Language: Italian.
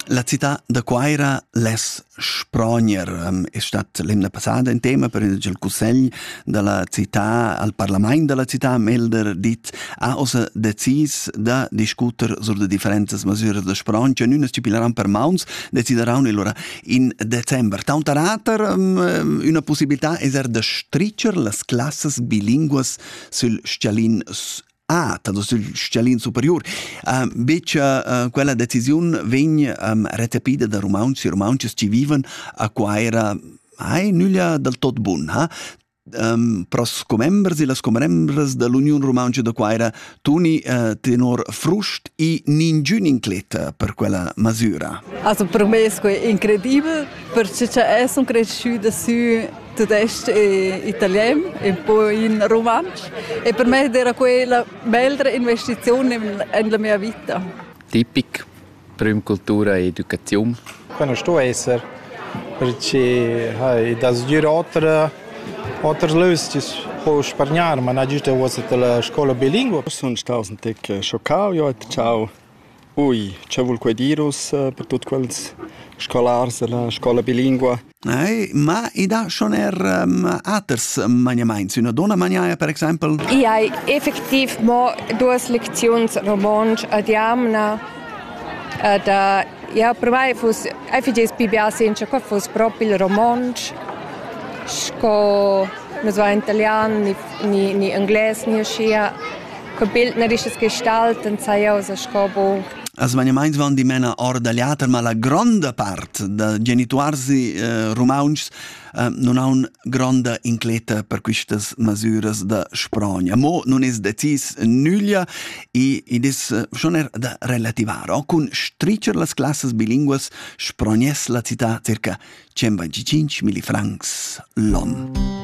La città de Quaira les Sprogner è stat l'emna passada in tema per il Cussegl della città al Parlament della città Melder dit ha osa decis da discuter sur de differentas mesures de Sprogn che nun ci pileran per mauns decideran allora in Dezember. Tautarater una possibilità è de stritcher las classes bilinguas sul Scialin tanto sul Scialin superior. Quella decisione venne recepita da romanci ci vivono a Quaira nulla del tot bun. Pros comembers e las comembres dell'Unione Romancia de Quaira tuni tenor frust e ningun inclet per quella misura. Also per me è incredibile perché sono cresciuta su tedesco e italiano e poi in romanzo e per me era quella bella investizione nella mia vita. Tipico per cultura e educazione. Quando sto a essere perché das Otras löstes po spargnar, ma giusto was la scuola bilingue. Sono stato un tic scioccato, io ho detto ui, c'è vuol quei dirus per tutti quelli scolars della scuola bilingue. Ma i da schon alters maniaments, una donna maniaia per esempio? Io ho effettivamente due lezioni romanze a diamna ja, per me fosse efficace PBA senza che fosse proprio il romanzo. Sco non so italiano ni inglese ni scia che bildnerisches gestalten sei aus scobo. As maniaments van di mena ordagliater, ma la grande part de genituarsi romauncs non ha un grande incleta per quistas mesures de Sprogna. Mo non es decis nulla e is schon da relativar. O con stritcher las classes bilinguas Sprognes la città circa 125.000 francs l'anno.